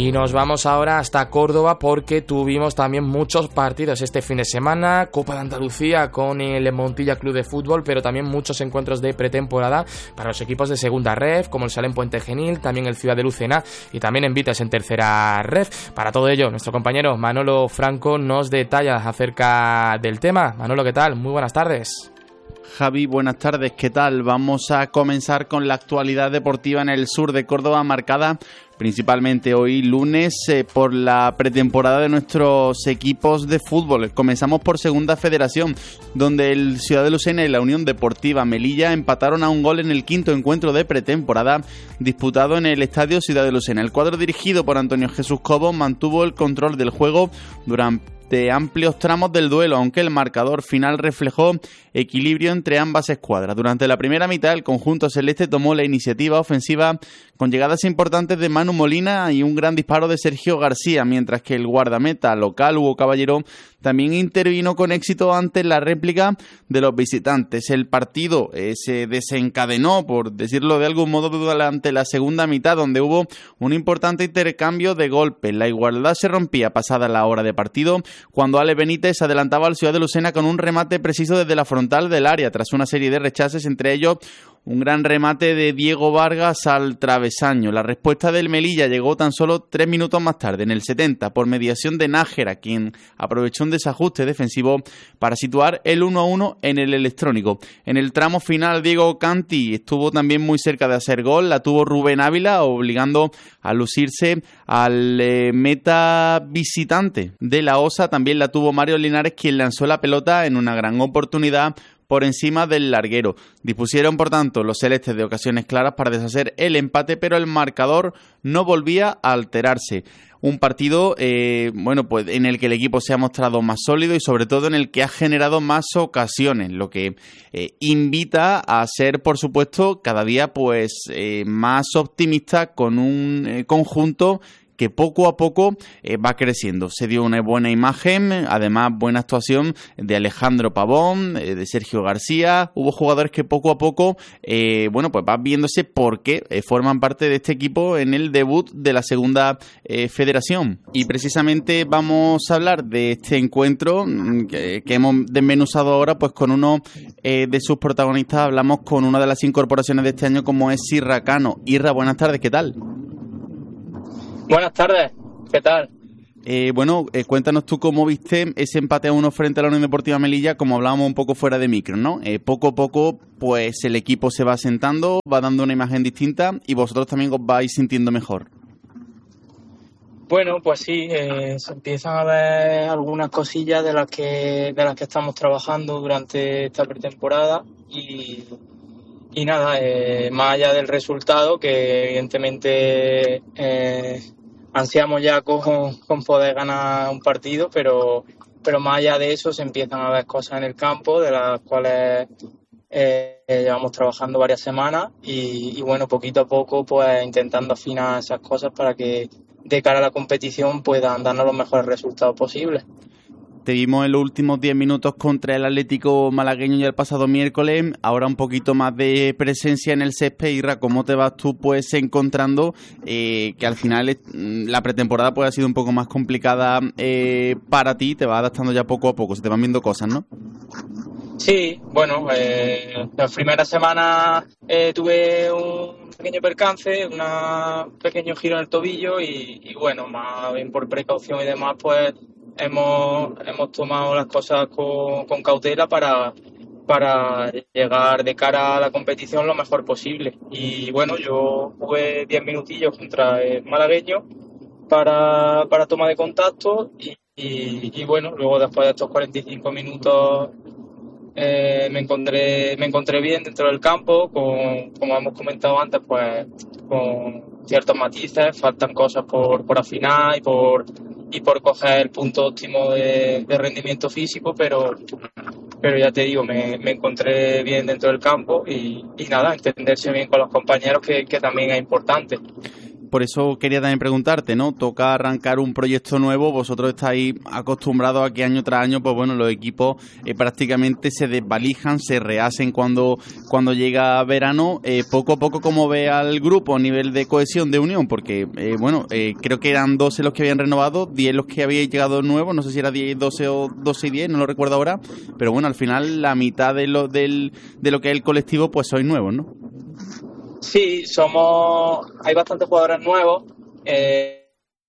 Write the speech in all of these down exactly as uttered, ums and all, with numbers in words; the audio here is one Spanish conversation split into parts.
Y nos vamos ahora hasta Córdoba porque tuvimos también muchos partidos este fin de semana, Copa de Andalucía con el Montilla Club de Fútbol, pero también muchos encuentros de pretemporada para los equipos de segunda ref, como el Salem Puente Genil, también el Ciudad de Lucena y también en Vitas en tercera ref. Para todo ello, nuestro compañero Manolo Franco nos detalla acerca del tema. Manolo, ¿qué tal? Muy buenas tardes. Javi, buenas tardes, ¿qué tal? Vamos a comenzar con la actualidad deportiva en el sur de Córdoba, marcada principalmente hoy lunes eh, por la pretemporada de nuestros equipos de fútbol. Comenzamos por Segunda Federación, donde el Ciudad de Lucena y la Unión Deportiva Melilla empataron a un gol en el quinto encuentro de pretemporada disputado en el Estadio Ciudad de Lucena. El cuadro dirigido por Antonio Jesús Cobo mantuvo el control del juego durante de amplios tramos del duelo, aunque el marcador final reflejó equilibrio entre ambas escuadras. Durante la primera mitad, el conjunto celeste tomó la iniciativa ofensiva con llegadas importantes de Manu Molina y un gran disparo de Sergio García, mientras que el guardameta local, Hugo Caballero, también intervino con éxito ante la réplica de los visitantes. El partido eh, se desencadenó, por decirlo de algún modo, durante la segunda mitad, donde hubo un importante intercambio de golpes. La igualdad se rompía pasada la hora de partido, cuando Ale Benítez adelantaba al Ciudad de Lucena con un remate preciso desde la frontal del área, tras una serie de rechaces, entre ellos un gran remate de Diego Vargas al travesaño. La respuesta del Melilla llegó tan solo tres minutos más tarde, en el setenta, por mediación de Nájera, quien aprovechó un desajuste defensivo para situar el uno a uno en el electrónico. En el tramo final, Diego Canti estuvo también muy cerca de hacer gol, la tuvo Rubén Ávila, obligando a lucirse al eh, meta visitante de la OSA. También la tuvo Mario Linares, quien lanzó la pelota en una gran oportunidad por encima del larguero. Dispusieron, por tanto, los celestes de ocasiones claras para deshacer el empate, pero el marcador no volvía a alterarse. Un partido, eh, bueno, pues en el que el equipo se ha mostrado más sólido y sobre todo en el que ha generado más ocasiones, lo que eh, invita a ser, por supuesto, cada día pues eh, más optimista con un eh, conjunto que poco a poco eh, va creciendo. Se dio una buena imagen, además buena actuación de Alejandro Pavón, eh, de Sergio García. Hubo jugadores que poco a poco, eh, bueno, pues van viéndose porque eh, forman parte de este equipo en el debut de la Segunda eh, Federación. Y precisamente vamos a hablar de este encuentro que, que hemos desmenuzado ahora, pues con uno eh, de sus protagonistas. Hablamos con una de las incorporaciones de este año, como es Irra Cano. Irra, buenas tardes, ¿qué tal? Buenas tardes, ¿qué tal? Eh, bueno, eh, cuéntanos tú cómo viste ese empate a uno frente a la Unión Deportiva Melilla, como hablábamos un poco fuera de micro, ¿no? Eh, poco a poco, pues el equipo se va asentando, va dando una imagen distinta y vosotros también os vais sintiendo mejor. Bueno, pues sí, eh, se empiezan a ver algunas cosillas de las que de las que estamos trabajando durante esta pretemporada y, y nada, eh, más allá del resultado, que evidentemente eh, ansiamos ya con, con poder ganar un partido, pero, pero más allá de eso se empiezan a ver cosas en el campo de las cuales eh, llevamos trabajando varias semanas y, y bueno, poquito a poco pues intentando afinar esas cosas para que de cara a la competición puedan darnos los mejores resultados posibles. Te vimos en los últimos diez minutos contra el Atlético malagueño ya el pasado miércoles, ahora un poquito más de presencia en el césped. Irra, ¿cómo te vas tú pues encontrando eh, que al final la pretemporada pues ha sido un poco más complicada eh, para ti? Te vas adaptando ya poco a poco, se te van viendo cosas, ¿no? Sí, bueno, eh, las primeras semanas eh, tuve un pequeño percance, un pequeño giro en el tobillo y, y bueno, más bien por precaución y demás, pues hemos hemos tomado las cosas con, con cautela para, para llegar de cara a la competición lo mejor posible. Y bueno, yo jugué diez minutillos contra el malagueño para, para toma de contacto y, y, y bueno, luego después de estos cuarenta y cinco minutos eh, me encontré me encontré bien dentro del campo, con, como hemos comentado antes, pues con ciertos matices, faltan cosas por, por afinar y por y por coger el punto óptimo de, de rendimiento físico, pero pero ya te digo, me, me encontré bien dentro del campo y, y nada, entenderse bien con los compañeros, que, que también es importante. por eso quería también preguntarte, ¿no? Toca arrancar un proyecto nuevo, vosotros estáis acostumbrados a que año tras año, pues bueno, los equipos eh, prácticamente se desvalijan, se rehacen cuando, cuando llega verano. Eh, poco a poco, ¿cómo ve al grupo a nivel de cohesión, de unión? Porque, eh, bueno, eh, creo que eran doce los que habían renovado, diez los que habían llegado nuevos, no sé si era diez, doce o doce y diez, no lo recuerdo ahora, pero bueno, al final la mitad de lo, del, de lo que es el colectivo, pues sois nuevos, ¿no? Sí, somos, hay bastantes jugadores nuevos, eh,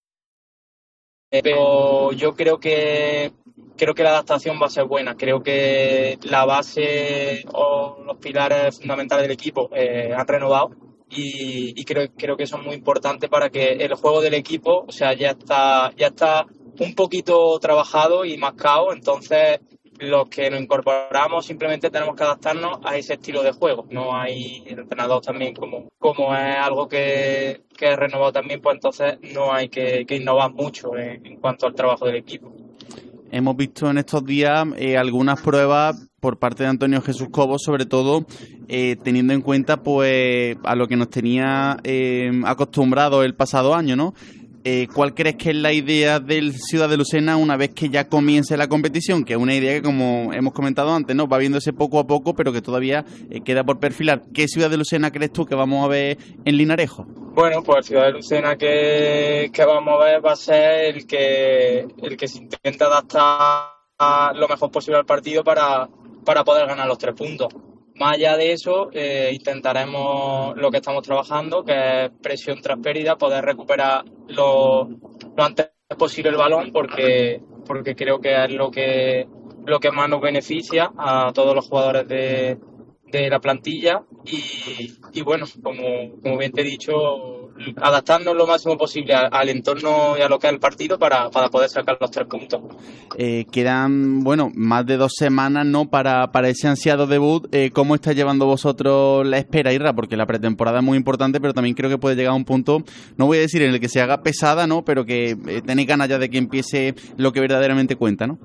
pero yo creo que creo que la adaptación va a ser buena. Creo que la base o los pilares fundamentales del equipo eh, han renovado y, y creo creo que eso es muy importante para que el juego del equipo, o sea, ya está ya está un poquito trabajado y mascado. Entonces los que nos incorporamos simplemente tenemos que adaptarnos a ese estilo de juego. No hay el entrenador también, como, como es algo que, que es renovado también, pues entonces no hay que, que innovar mucho en, en cuanto al trabajo del equipo. Hemos visto en estos días eh, algunas pruebas por parte de Antonio Jesús Cobos, sobre todo eh, teniendo en cuenta pues a lo que nos tenía eh, acostumbrado el pasado año, ¿no? Eh, ¿Cuál crees que es la idea del Ciudad de Lucena una vez que ya comience la competición? Que es una idea que, como hemos comentado antes, ¿no?, va viéndose poco a poco, pero que todavía eh, queda por perfilar. ¿Qué Ciudad de Lucena crees tú que vamos a ver en Linarejo? Bueno, pues el Ciudad de Lucena que, que vamos a ver va a ser el que, el que se intenta adaptar lo mejor posible al partido para, para poder ganar los tres puntos. Más allá de eso, eh, intentaremos lo que estamos trabajando, que es presión tras pérdida, poder recuperar lo, lo antes posible el balón, porque porque creo que es lo que lo que más nos beneficia a todos los jugadores de, de la plantilla. Y, y bueno, como, como bien te he dicho, adaptarnos lo máximo posible al, al entorno y a lo que es el partido para, para poder sacar los tres puntos. Eh, quedan, bueno, más de dos semanas, ¿no?, para, para ese ansiado debut. Eh, ¿Cómo está llevando vosotros la espera, Irra? Porque la pretemporada es muy importante, pero también creo que puede llegar a un punto, no voy a decir en el que se haga pesada, ¿no?, pero que eh, tenéis ganas ya de que empiece lo que verdaderamente cuenta, ¿no?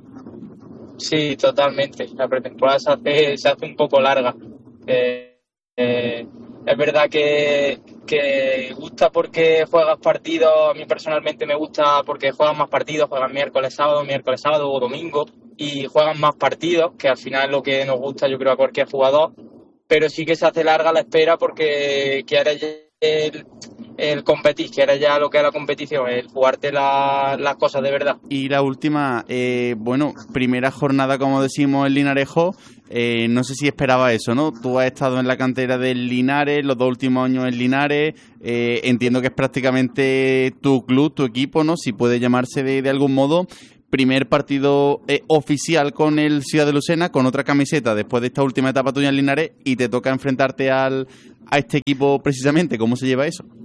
Sí, totalmente. La pretemporada se hace, se hace un poco larga. Eh, eh, es verdad que, que gusta porque juegas partidos. A mí personalmente me gusta porque juegan más partidos, juegan miércoles, sábado, miércoles, sábado o domingo, y juegan más partidos, que al final es lo que nos gusta, yo creo, a cualquier jugador. Pero sí que se hace larga la espera porque quieres el, el competir, quieres ya lo que es la competición, el jugarte la, las cosas de verdad. Y la última, eh, bueno, primera jornada, como decimos, en Linarejo. Eh, no sé si esperaba eso, ¿no? Tú has estado en la cantera del Linares, los dos últimos años en Linares. Eh, entiendo que es prácticamente tu club, tu equipo, ¿no?, si puede llamarse de, de algún modo. Primer partido eh, oficial con el Ciudad de Lucena, con otra camiseta después de esta última etapa tuya en Linares, y te toca enfrentarte al a este equipo precisamente. ¿Cómo se lleva eso?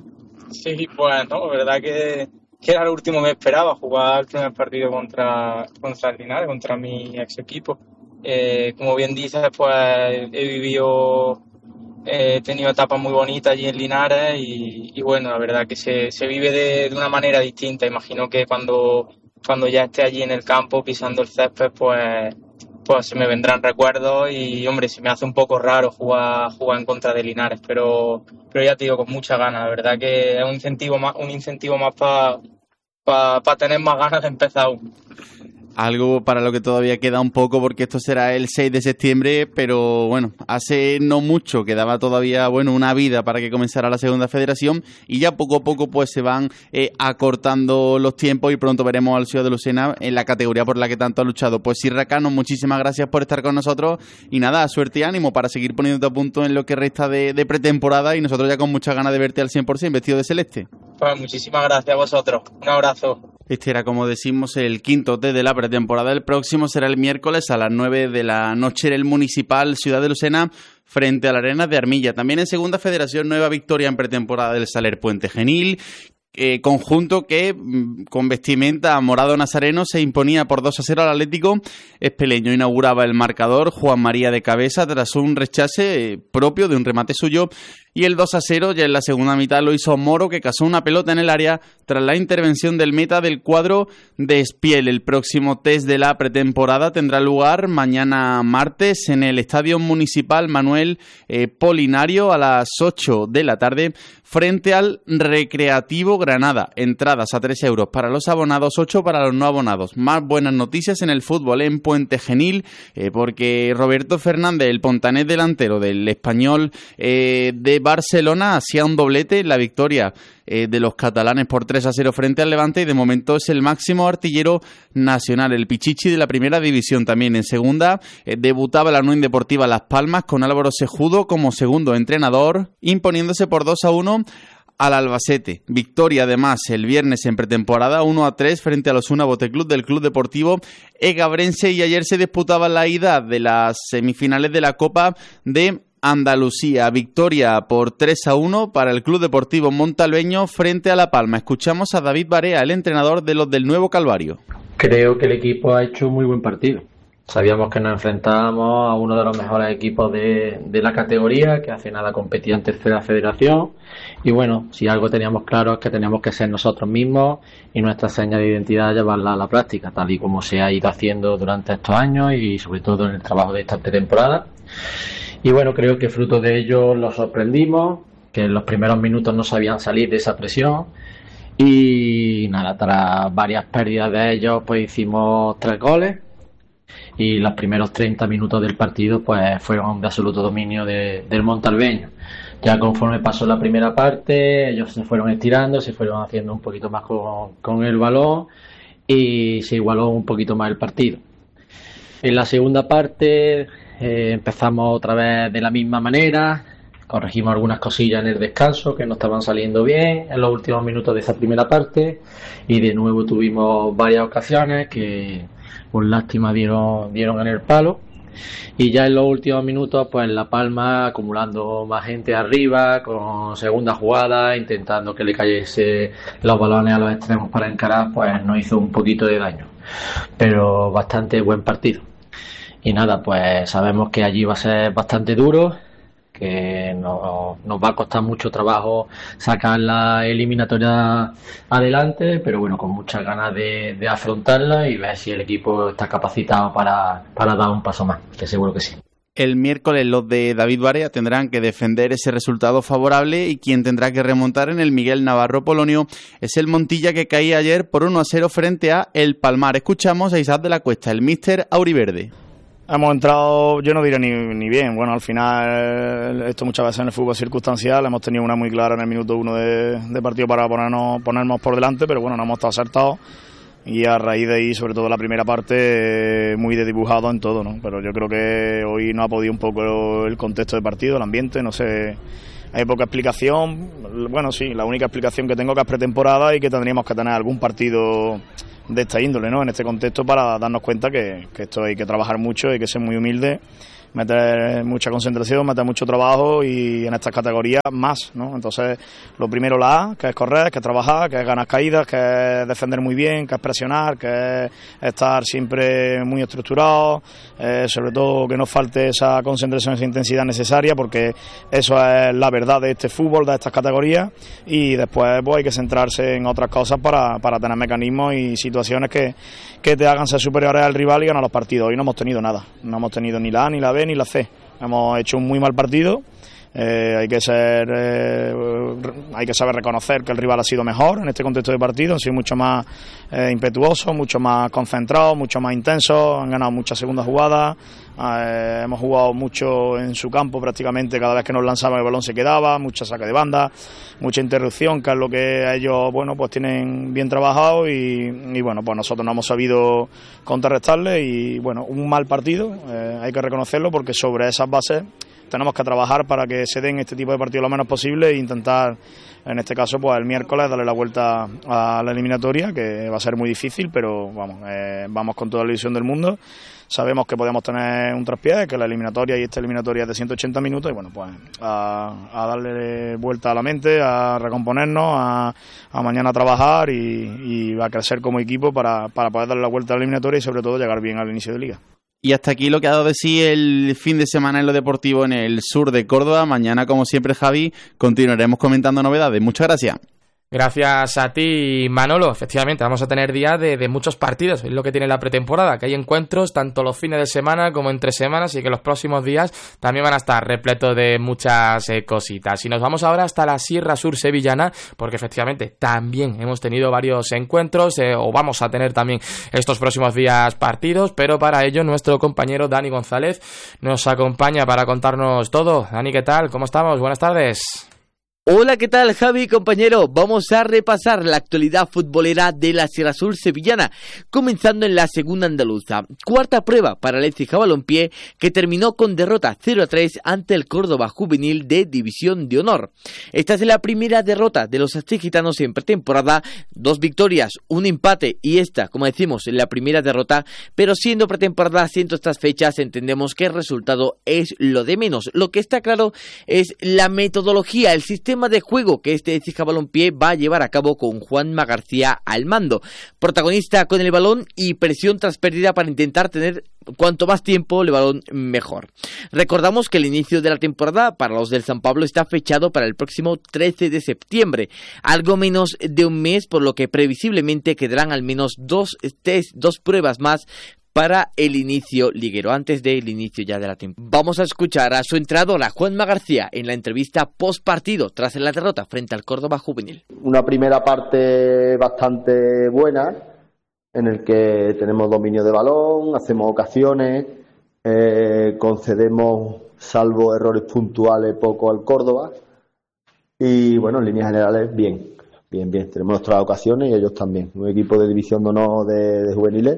Sí, pues no, la verdad que, que era lo último que esperaba, jugar el primer partido contra, contra el Linares, contra mi ex equipo. Eh, como bien dices, pues he vivido, eh, he tenido etapas muy bonitas allí en Linares y, y bueno, la verdad que se, se vive de, de una manera distinta. Imagino que cuando, cuando ya esté allí en el campo pisando el césped, pues, pues se me vendrán recuerdos y, hombre, se me hace un poco raro jugar, jugar en contra de Linares, pero, pero ya te digo, con mucha ganas. La verdad que es un incentivo más, un incentivo más para pa, pa tener más ganas de empezar aún. Algo para lo que todavía queda un poco, porque esto será el seis de septiembre, pero bueno, hace no mucho quedaba todavía, bueno, una vida para que comenzara la segunda federación, y ya poco a poco pues se van eh, acortando los tiempos y pronto veremos al Ciudad de Lucena en la categoría por la que tanto ha luchado. Pues Irra Cano, muchísimas gracias por estar con nosotros y nada, suerte y ánimo para seguir poniéndote a punto en lo que resta de, de pretemporada, y nosotros ya con muchas ganas de verte al cien por ciento vestido de celeste. Pues muchísimas gracias a vosotros, un abrazo. Este era, como decimos, el quinto test de la pretemporada. El próximo será el miércoles a las nueve de la noche en el Municipal Ciudad de Lucena, frente a la Arena de Armilla. También en Segunda Federación, nueva victoria en pretemporada del Saler Puente Genil. Eh, conjunto que con vestimenta morado nazareno se imponía por dos a cero al Atlético Espeleño. Inauguraba el marcador Juan María de cabeza tras un rechace eh, propio de un remate suyo Y el dos a cero ya en la segunda mitad lo hizo Moro, que cazó una pelota en el área tras la intervención del meta del cuadro de Espiel. El próximo test de la pretemporada tendrá lugar mañana martes en el Estadio Municipal Manuel eh, Polinario a las ocho de la tarde frente al Recreativo Granada. Entradas a tres euros para los abonados, ocho para los no abonados. Más buenas noticias en el fútbol en Puente Genil, eh, porque Roberto Fernández, el pontanés delantero del Español eh, de Barcelona, hacía un doblete en la victoria eh, de los catalanes por tres a cero frente al Levante y de momento es el máximo artillero nacional. El Pichichi de la primera división también. En segunda eh, debutaba la Unión Deportiva Las Palmas con Álvaro Sejudo como segundo entrenador, imponiéndose por dos a uno al Albacete. Victoria además el viernes en pretemporada uno a tres frente a los Osuna Boteclub del Club Deportivo Egabrense, y ayer se disputaba la ida de las semifinales de la Copa de Andalucía. Victoria por tres a uno para el Club Deportivo Montalbeño frente a La Palma. Escuchamos a David Barea, el entrenador de los del Nuevo Calvario. Creo que el equipo ha hecho un muy buen partido. Sabíamos que nos enfrentábamos a uno de los mejores equipos de, de la categoría, que hace nada competía en tercera federación, y bueno, si algo teníamos claro es que teníamos que ser nosotros mismos y nuestra seña de identidad llevarla a la práctica, tal y como se ha ido haciendo durante estos años y sobre todo en el trabajo de esta pretemporada. Y bueno, creo que fruto de ello los sorprendimos, que en los primeros minutos no sabían salir de esa presión, y nada, tras varias pérdidas de ellos pues hicimos tres goles. Y los primeros treinta minutos del partido pues fueron de absoluto dominio de, del montalbeño. Ya conforme pasó la primera parte, ellos se fueron estirando, se fueron haciendo un poquito más con, con el balón y se igualó un poquito más el partido. En la segunda parte eh, empezamos otra vez de la misma manera, corregimos algunas cosillas en el descanso que no estaban saliendo bien en los últimos minutos de esa primera parte y de nuevo tuvimos varias ocasiones que por lástima dieron, dieron en el palo, y ya en los últimos minutos pues La Palma acumulando más gente arriba con segunda jugada, intentando que le cayese los balones a los extremos para encarar, pues nos hizo un poquito de daño, pero bastante buen partido. Y nada, pues sabemos que allí va a ser bastante duro, que no, nos va a costar mucho trabajo sacar la eliminatoria adelante, pero bueno, con muchas ganas de, de afrontarla y ver si el equipo está capacitado para, para dar un paso más, que seguro que sí. El miércoles los de David Barea tendrán que defender ese resultado favorable y quien tendrá que remontar en el Miguel Navarro Polonio es el Montilla, que caía ayer por uno a cero frente a El Palmar. Escuchamos a Isaac de la Cuesta, el míster auriverde. Hemos entrado, yo no diría ni, ni bien, bueno, al final esto muchas veces en el fútbol es circunstancial, hemos tenido una muy clara en el minuto uno de, de partido para ponernos, ponernos por delante, pero bueno, no hemos estado acertados y a raíz de ahí, sobre todo la primera parte, muy desdibujado en todo, ¿no? Pero yo creo que hoy no ha podido un poco el contexto de partido, el ambiente, no sé, hay poca explicación, bueno sí, la única explicación que tengo que es pretemporada y que tendríamos que tener algún partido de esta índole, ¿no? En este contexto, para darnos cuenta que, que esto hay que trabajar mucho, hay que ser muy humilde, meter mucha concentración, meter mucho trabajo y en estas categorías más, ¿no? Entonces, lo primero la A, que es correr, que es trabajar, que es ganar caídas, que es defender muy bien, que es presionar, que es estar siempre muy estructurado, eh, sobre todo que no falte esa concentración, esa intensidad necesaria, porque eso es la verdad de este fútbol, de estas categorías, y después pues hay que centrarse en otras cosas para, para tener mecanismos y situaciones que, que te hagan ser superiores al rival y ganar los partidos. Hoy no hemos tenido nada, no hemos tenido ni la A, ni la B, ni la C. Hemos hecho un muy mal partido. Eh, hay que ser, eh, hay que saber reconocer que el rival ha sido mejor en este contexto de partido, han sido mucho más eh, impetuosos, mucho más concentrados, mucho más intensos, han ganado muchas segundas jugadas, eh, hemos jugado mucho en su campo, prácticamente cada vez que nos lanzaban el balón se quedaba, mucha saque de banda, mucha interrupción, que es lo que ellos, bueno, pues tienen bien trabajado y, y bueno, pues nosotros no hemos sabido contrarrestarle y bueno, un mal partido, eh, hay que reconocerlo, porque sobre esas bases tenemos que trabajar para que se den este tipo de partidos lo menos posible e intentar, en este caso, pues el miércoles darle la vuelta a la eliminatoria, que va a ser muy difícil, pero vamos, eh, vamos con toda la ilusión del mundo. Sabemos que podemos tener un traspié, que la eliminatoria y esta eliminatoria es de ciento ochenta minutos y bueno, pues a, a darle vuelta a la mente, a recomponernos, a, a mañana trabajar y, y a crecer como equipo para, para poder darle la vuelta a la eliminatoria y sobre todo llegar bien al inicio de liga. Y hasta aquí lo que ha dado de sí el fin de semana en lo deportivo en el sur de Córdoba. Mañana, como siempre, Javi, continuaremos comentando novedades. Muchas gracias. Gracias a ti, Manolo. Efectivamente, vamos a tener días de, de muchos partidos. Es lo que tiene la pretemporada, que hay encuentros tanto los fines de semana como entre semanas, y que los próximos días también van a estar repletos de muchas eh, cositas. Y nos vamos ahora hasta la Sierra Sur sevillana, porque efectivamente también hemos tenido varios encuentros, eh, o vamos a tener también estos próximos días partidos, pero para ello nuestro compañero Dani González nos acompaña para contarnos todo. Dani, ¿qué tal? ¿Cómo estamos? Buenas tardes. Hola, ¿qué tal, Javi, compañero? Vamos a repasar la actualidad futbolera de la Sierra Sur sevillana, comenzando en la segunda andaluza. Cuarta prueba para el Écija Balompié, que terminó con derrota cero a tres ante el Córdoba Juvenil de División de Honor. Esta es la primera derrota de los aztegitanos en pretemporada, dos victorias, un empate y esta, como decimos, la primera derrota, pero siendo pretemporada, siendo estas fechas, entendemos que el resultado es lo de menos. Lo que está claro es la metodología, el sistema de juego que este Écija Balompié va a llevar a cabo con Juanma García al mando. Protagonista con el balón y presión tras pérdida para intentar tener cuanto más tiempo el balón mejor. Recordamos que el inicio de la temporada para los del San Pablo está fechado para el próximo trece de septiembre, algo menos de un mes, por lo que previsiblemente quedarán al menos dos test, dos pruebas más para el inicio liguero, antes del inicio ya de la temporada. Vamos a escuchar a su entrenador, a Juanma García, en la entrevista post partido tras la derrota frente al Córdoba Juvenil. Una primera parte bastante buena, en el que tenemos dominio de balón, hacemos ocasiones, eh, concedemos, salvo errores puntuales, poco al Córdoba, y bueno, en líneas generales, bien, bien, bien. Tenemos nuestras ocasiones y ellos también. Un equipo de división de honor de, de juveniles,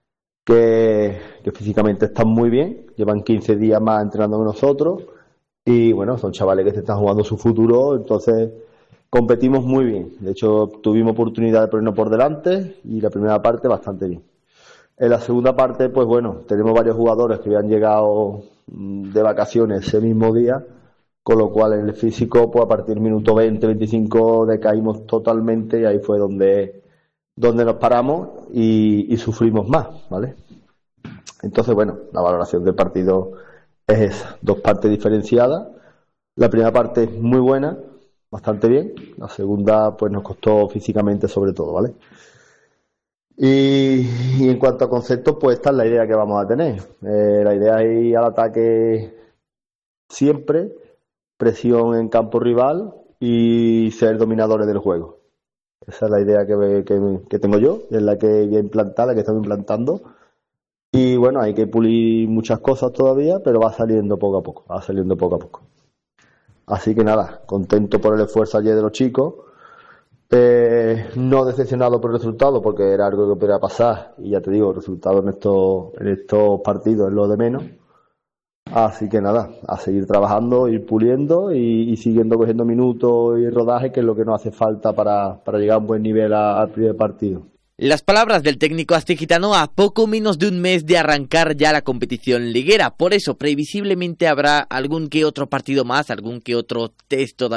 Que, que físicamente están muy bien, llevan quince días más entrenando que nosotros y bueno, son chavales que se están jugando su futuro, entonces competimos muy bien. De hecho, tuvimos oportunidad de ponernos por delante y la primera parte bastante bien. En la segunda parte, pues bueno, tenemos varios jugadores que habían llegado de vacaciones ese mismo día, con lo cual en el físico, pues a partir del minuto veinte, veinticinco decaímos totalmente y ahí fue donde... donde nos paramos y, y sufrimos más, ¿vale? Entonces, bueno, la valoración del partido es esa, dos partes diferenciadas. La primera parte es muy buena, bastante bien. La segunda, pues nos costó físicamente sobre todo, ¿vale? Y, y en cuanto a conceptos, pues esta es la idea que vamos a tener. Eh, la idea es ir al ataque siempre, presión en campo rival y ser dominadores del juego. Esa es la idea que, que, que tengo yo, es la que voy a implantar, la que estamos implantando. Y bueno, hay que pulir muchas cosas todavía, pero va saliendo poco a poco, va saliendo poco a poco. Así que nada, contento por el esfuerzo ayer de los chicos, eh, no decepcionado por el resultado, porque era algo que podía pasar, y ya te digo, el resultado en estos, en estos partidos es lo de menos. Así que nada, a seguir trabajando, ir puliendo y, y siguiendo cogiendo minutos y rodaje, que es lo que nos hace falta para, para llegar a un buen nivel a, al primer partido. Las palabras del técnico aztegitano a poco menos de un mes de arrancar ya la competición liguera. Por eso, previsiblemente habrá algún que otro partido más, algún que otro test todavía